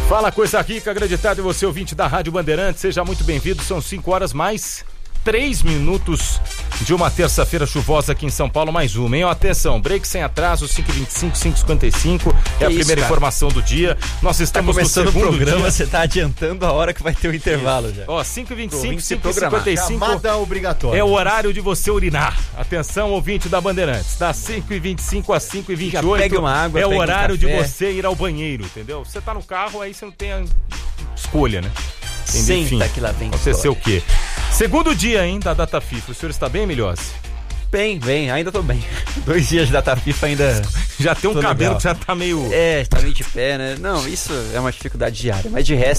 Fala coisa rica, acreditado em você, ouvinte da Rádio Bandeirantes, seja muito bem-vindo, são 5 horas mais 3 minutos de uma terça-feira chuvosa aqui em São Paulo, mais uma, hein? Atenção, break sem atraso, 5h25, 5h55, é a primeira informação do dia. Nós estamos começando no segundo o programa, dia. você tá adiantando a hora que vai ter o intervalo já. Ó, 5h25, 5h55 chamada obrigatória. é o horário de você urinar. Atenção, ouvinte da Bandeirantes, das 5h25 às 5h28 pega uma água, é o pega um horário de café. você ir ao banheiro, entendeu? Você tá no carro, aí você não tem a escolha, né? Senta que lá vem Acontecer história. o quê? Segundo dia, hein, da data FIFA. O senhor está bem, Milhose? Bem, ainda tô bem. 2 dias de data FIFA ainda. Já tem um Tô cabelo legal. que já tá meio... Tá meio de pé, né? Não, isso é uma dificuldade diária, mas de resto